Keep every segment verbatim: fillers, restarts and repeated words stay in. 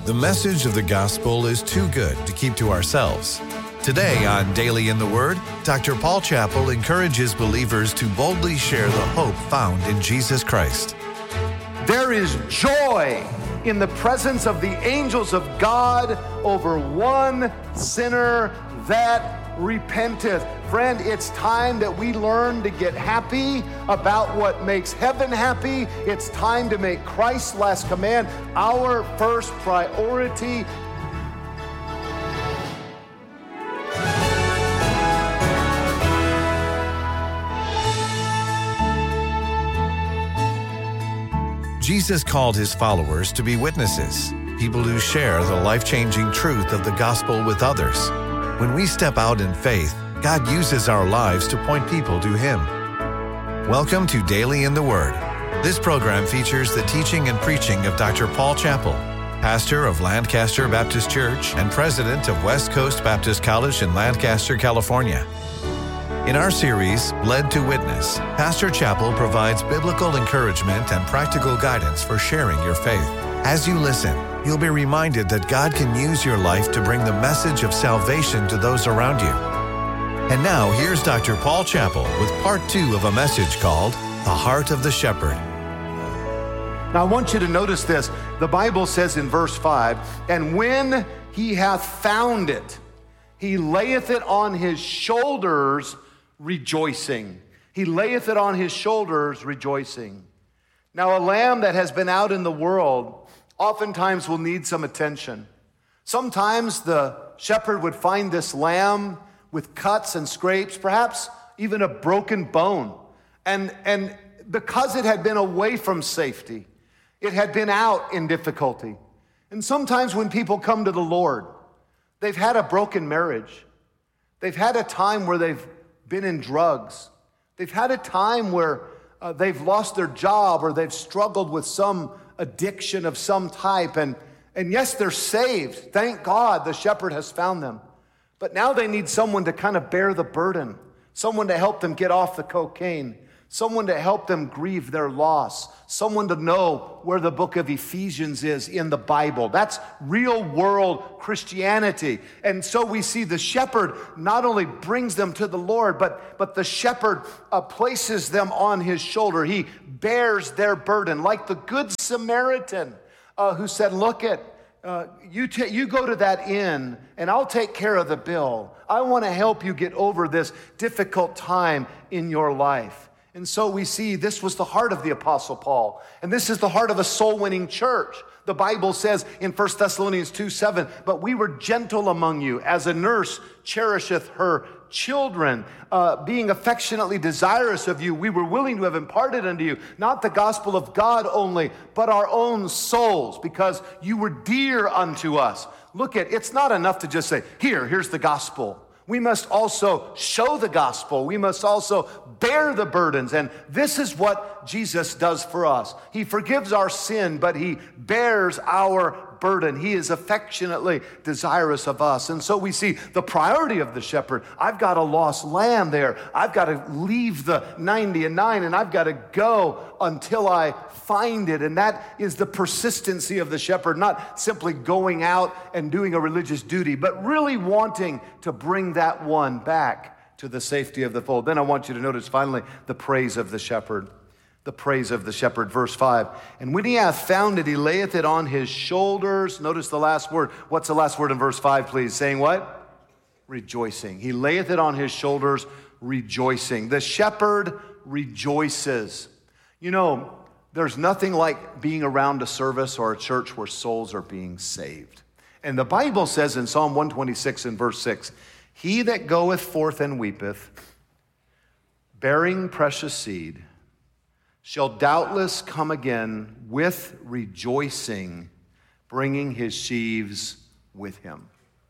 The message of the gospel is too good to keep to ourselves. Today on Daily in the Word, Doctor Paul Chappell encourages believers to boldly share the hope found in Jesus Christ. There is joy in the presence of the angels of God over one sinner that repenteth. Friend, it's time that we learn to get happy about what makes heaven happy. It's time to make Christ's last command our first priority. Jesus called his followers to be witnesses, people who share the life-changing truth of the gospel with others. When we step out in faith, God uses our lives to point people to him. Welcome to Daily in the Word. This program features the teaching and preaching of Doctor Paul Chappell, pastor of Lancaster Baptist Church and president of West Coast Baptist College in Lancaster, California. In our series, Led to Witness, Pastor Chappell provides biblical encouragement and practical guidance for sharing your faith. As you listen, you'll be reminded that God can use your life to bring the message of salvation to those around you. And now, here's Doctor Paul Chappell with part two of a message called The Heart of the Shepherd. Now, I want you to notice this. The Bible says in verse five, "And when he hath found it, he layeth it on his shoulders, rejoicing." He layeth it on his shoulders, rejoicing. Now, a lamb that has been out in the world oftentimes will need some attention. Sometimes the shepherd would find this lamb with cuts and scrapes, perhaps even a broken bone. And, and because it had been away from safety, it had been out in difficulty. And sometimes when people come to the Lord, they've had a broken marriage. They've had a time where they've been in drugs. They've had a time where uh, they've lost their job or they've struggled with some addiction of some type. And, and yes, they're saved. Thank God the shepherd has found them. But now they need someone to kind of bear the burden, someone to help them get off the cocaine, someone to help them grieve their loss, someone to know where the book of Ephesians is in the Bible. That's real world Christianity. And so we see the shepherd not only brings them to the Lord, but, but the shepherd uh, places them on his shoulder. He bears their burden, like the Good Samaritan uh, who said, look at, uh, you, t- you go to that inn and I'll take care of the bill. I want to help you get over this difficult time in your life. And so we see this was the heart of the Apostle Paul. And this is the heart of a soul-winning church. The Bible says in First Thessalonians two seven, "But we were gentle among you, as a nurse cherisheth her children, uh, being affectionately desirous of you. We were willing to have imparted unto you, not the gospel of God only, but our own souls, because you were dear unto us." Look at, it's not enough to just say, here, here's the gospel. We must also show the gospel. We must also bear the burdens. And this is what Jesus does for us. He forgives our sin, but he bears our burden. He is affectionately desirous of us. And so we see the priority of the shepherd. I've got a lost lamb there. I've got to leave the ninety and nine, and I've got to go until I find it. And that is the persistency of the shepherd, not simply going out and doing a religious duty, but really wanting to bring that one back to the safety of the fold. Then I want you to notice finally the praise of the shepherd. The praise of the shepherd, verse five. "And when he hath found it, he layeth it on his shoulders." Notice the last word. What's the last word in verse five, please? Saying what? Rejoicing. He layeth it on his shoulders, rejoicing. The shepherd rejoices. You know, there's nothing like being around a service or a church where souls are being saved. And the Bible says in Psalm one twenty-six and verse six, "He that goeth forth and weepeth, bearing precious seed, shall doubtless come again with rejoicing, bringing his sheaves with him."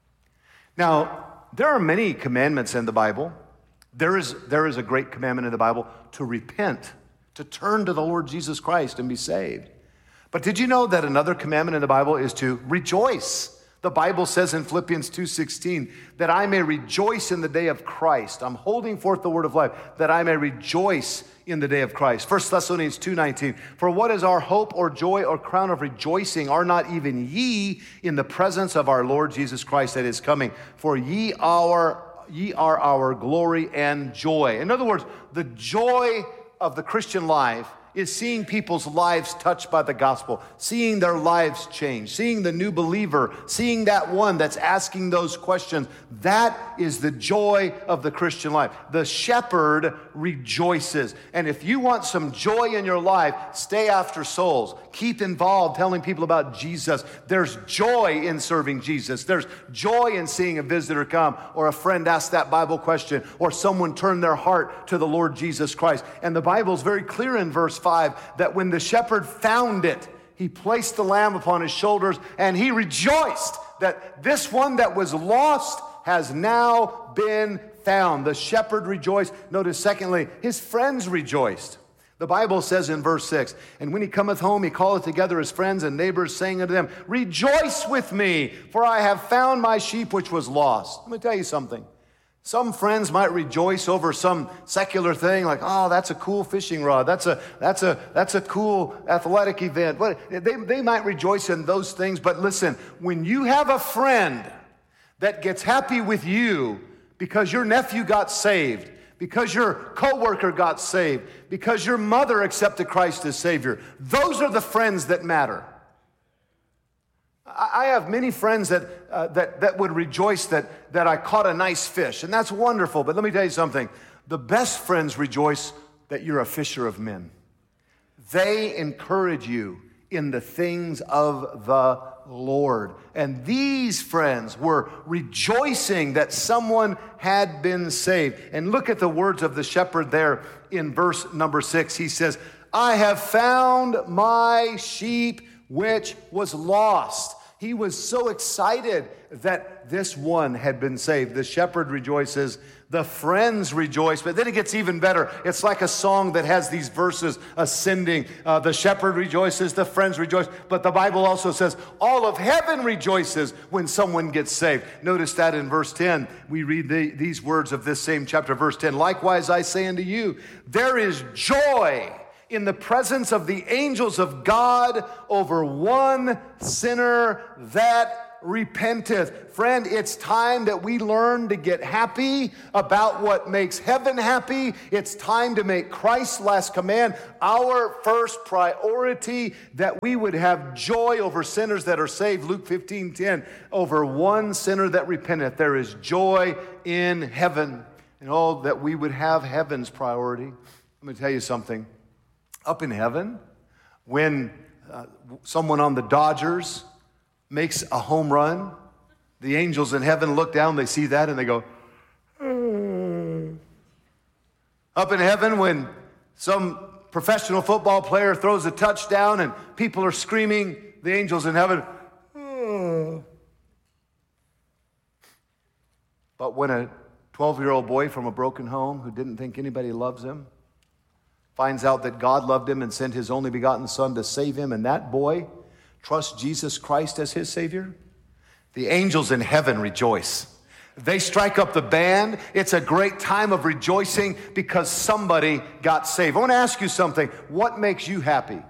Now, there are many commandments in the Bible. There is, there is a great commandment in the Bible to repent, to turn to the Lord Jesus Christ and be saved. But did you know that another commandment in the Bible is to rejoice? The Bible says in Philippians two sixteen, that I may rejoice in the day of Christ. I'm holding forth the word of life, that I may rejoice in the day of Christ. First Thessalonians two nineteen, for what is our hope or joy or crown of rejoicing? Are not even ye in the presence of our Lord Jesus Christ at his coming? For ye are, ye are our glory and joy. In other words, the joy of the Christian life is seeing people's lives touched by the gospel, seeing their lives change, seeing the new believer, seeing that one that's asking those questions. That is the joy of the Christian life. The shepherd rejoices. And if you want some joy in your life, stay after souls. Keep involved telling people about Jesus. There's joy in serving Jesus. There's joy in seeing a visitor come, or a friend ask that Bible question, or someone turn their heart to the Lord Jesus Christ. And the Bible's very clear in verse five that when the shepherd found it, he placed the lamb upon his shoulders and he rejoiced that this one that was lost has now been found. The shepherd rejoiced. Notice, secondly, his friends rejoiced. The Bible says in verse six, and when he cometh home, he calleth together his friends and neighbors, saying unto them, rejoice with me, for I have found my sheep which was lost. Let me tell you something. Some friends might rejoice over some secular thing, like, oh, that's a cool fishing rod. That's a that's a that's a cool athletic event. But they, they might rejoice in those things. But listen, when you have a friend that gets happy with you because your nephew got saved, because your coworker got saved, because your mother accepted Christ as Savior, those are the friends that matter. I have many friends that, uh, that, that would rejoice that, that I caught a nice fish, and that's wonderful. But let me tell you something. The best friends rejoice that you're a fisher of men. They encourage you in the things of the Lord. And these friends were rejoicing that someone had been saved. And look at the words of the shepherd there in verse number six. He says, I have found my sheep which was lost. He was so excited that this one had been saved. The shepherd rejoices, the friends rejoice, but then it gets even better. It's like a song that has these verses ascending. Uh, the shepherd rejoices, the friends rejoice, but the Bible also says all of heaven rejoices when someone gets saved. Notice that in verse ten, we read the, these words of this same chapter, verse ten. Likewise I say unto you, there is joy in the presence of the angels of God over one sinner that repenteth. Friend, it's time that we learn to get happy about what makes heaven happy. It's time to make Christ's last command our first priority, that we would have joy over sinners that are saved. Luke fifteen ten, over one sinner that repenteth. There is joy in heaven. And oh, that we would have heaven's priority. Let me tell you something. Up in heaven, when uh, someone on the Dodgers makes a home run, the angels in heaven look down, they see that, and they go, mm. Up in heaven, when some professional football player throws a touchdown and people are screaming, the angels in heaven, mm. But when a twelve-year-old boy from a broken home who didn't think anybody loves him finds out that God loved him and sent his only begotten son to save him, and that boy trusts Jesus Christ as his Savior, the angels in heaven rejoice. They strike up the band. It's a great time of rejoicing because somebody got saved. I want to ask you something. What makes you happy?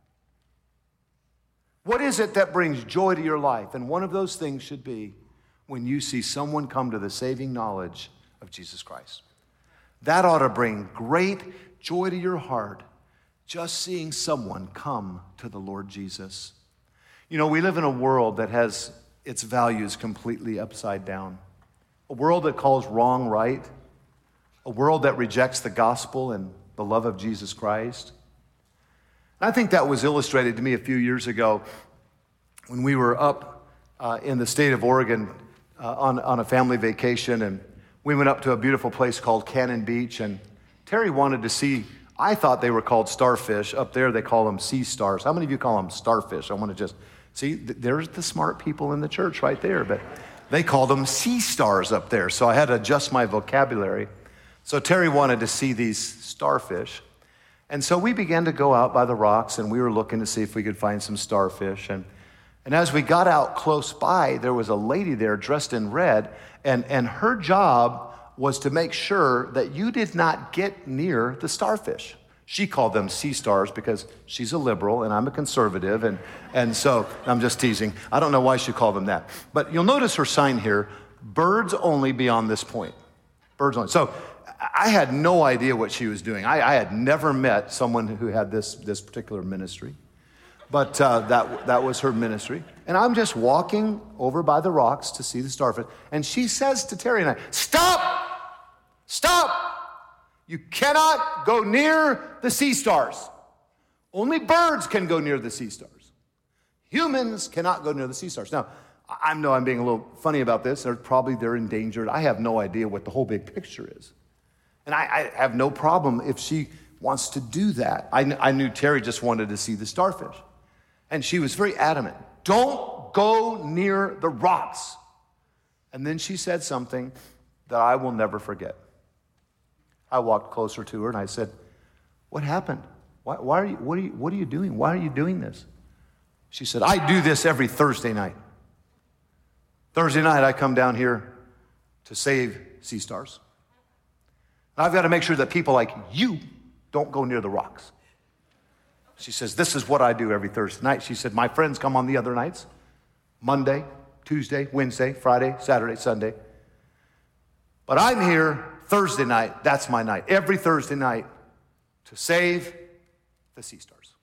What is it that brings joy to your life? And one of those things should be when you see someone come to the saving knowledge of Jesus Christ. That ought to bring great joy to your heart, just seeing someone come to the Lord Jesus. You know, we live in a world that has its values completely upside down. A world that calls wrong right. A world that rejects the gospel and the love of Jesus Christ. And I think that was illustrated to me a few years ago when we were up uh, in the state of Oregon uh, on, on a family vacation, and we went up to a beautiful place called Cannon Beach, and Terry wanted to see, I thought they were called starfish. Up there, they call them sea stars. How many of you call them starfish? I want to just, see, there's the smart people in the church right there, but they called them sea stars up there. So I had to adjust my vocabulary. So Terry wanted to see these starfish. And so we began to go out by the rocks, and we were looking to see if we could find some starfish. And And as we got out close by, there was a lady there dressed in red, and, and her job was to make sure that you did not get near the starfish. She called them sea stars because she's a liberal and I'm a conservative, and, and so I'm just teasing. I don't know why she called them that. But you'll notice her sign here, birds only beyond this point. Birds only. So I had no idea what she was doing. I, I had never met someone who had this, this particular ministry. But uh, that, that was her ministry. And I'm just walking over by the rocks to see the starfish. And she says to Terry and I, stop! Stop! You cannot go near the sea stars. Only birds can go near the sea stars. Humans cannot go near the sea stars. Now, I know I'm being a little funny about this. They're probably they're endangered. I have no idea what the whole big picture is. And I, I have no problem if she wants to do that. I, I knew Terry just wanted to see the starfish. And she was very adamant. Don't go near the rocks. And then she said something that I will never forget. I walked closer to her and I said, what happened? Why, why are you, what, are you, what are you doing? Why are you doing this? She said, I do this every Thursday night. Thursday night, I come down here to save sea stars. I've got to make sure that people like you don't go near the rocks. She says, this is what I do every Thursday night. She said, my friends come on the other nights, Monday, Tuesday, Wednesday, Friday, Saturday, Sunday. But I'm here Thursday night. That's my night. Every Thursday night to save the sea stars.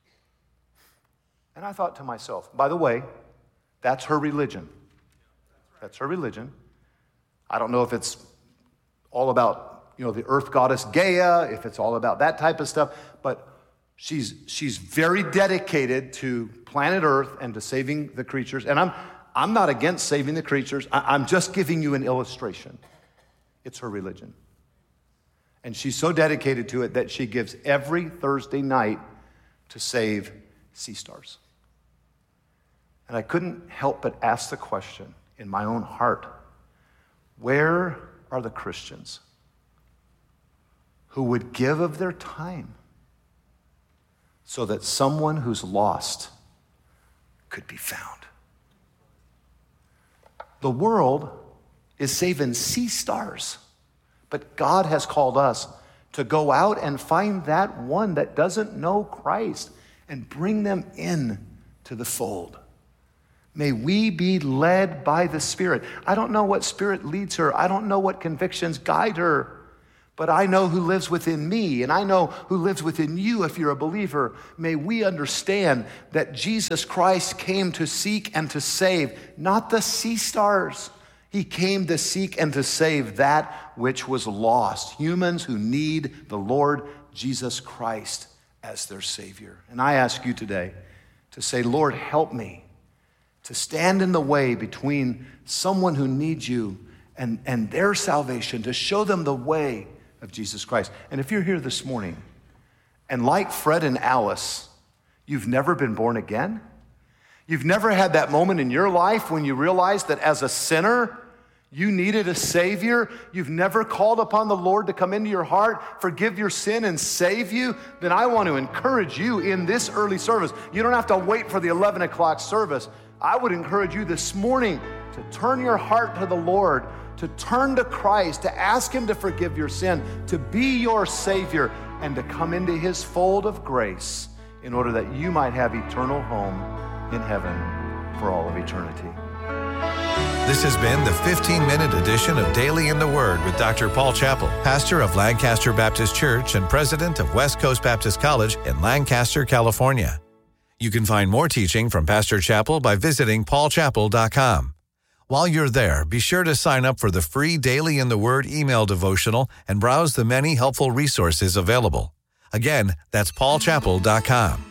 And I thought to myself, by the way, that's her religion. That's her religion. I don't know if it's all about, you know, the earth goddess Gaia, if it's all about that type of stuff, but she's she's very dedicated to planet Earth and to saving the creatures. And I'm I'm not against saving the creatures. I, I'm just giving you an illustration. It's her religion. And she's so dedicated to it that she gives every Thursday night to save sea stars. And I couldn't help but ask the question in my own heart, where are the Christians who would give of their time so that someone who's lost could be found? The world is saving sea stars, but God has called us to go out and find that one that doesn't know Christ and bring them in to the fold. May we be led by the Spirit. I don't know what Spirit leads her. I don't know what convictions guide her. But I know who lives within me, and I know who lives within you if you're a believer. May we understand that Jesus Christ came to seek and to save, not the sea stars. He came to seek and to save that which was lost. Humans who need the Lord Jesus Christ as their Savior. And I ask you today to say, Lord, help me to stand in the way between someone who needs you and, and their salvation, to show them the way of Jesus Christ. And if you're here this morning, and like Fred and Alice, you've never been born again, you've never had that moment in your life when you realized that as a sinner, you needed a Savior, you've never called upon the Lord to come into your heart, forgive your sin, and save you, then I want to encourage you in this early service. You don't have to wait for the eleven o'clock service. I would encourage you this morning to turn your heart to the Lord, to turn to Christ, to ask Him to forgive your sin, to be your Savior, and to come into His fold of grace in order that you might have eternal home in heaven for all of eternity. This has been the fifteen-minute edition of Daily in the Word with Doctor Paul Chappell, pastor of Lancaster Baptist Church and president of West Coast Baptist College in Lancaster, California. You can find more teaching from Pastor Chappell by visiting paul chappell dot com. While you're there, be sure to sign up for the free Daily in the Word email devotional and browse the many helpful resources available. Again, that's paul chappell dot com.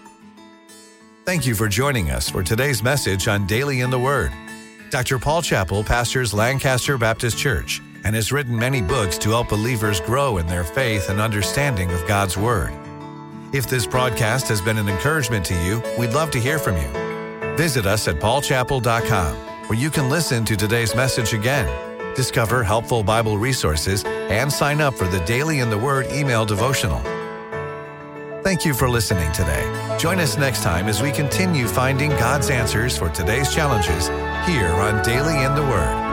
Thank you for joining us for today's message on Daily in the Word. Doctor Paul Chappell pastors Lancaster Baptist Church and has written many books to help believers grow in their faith and understanding of God's Word. If this broadcast has been an encouragement to you, we'd love to hear from you. Visit us at paul chappell dot com, where you can listen to today's message again, discover helpful Bible resources, and sign up for the Daily in the Word email devotional. Thank you for listening today. Join us next time as we continue finding God's answers for today's challenges here on Daily in the Word.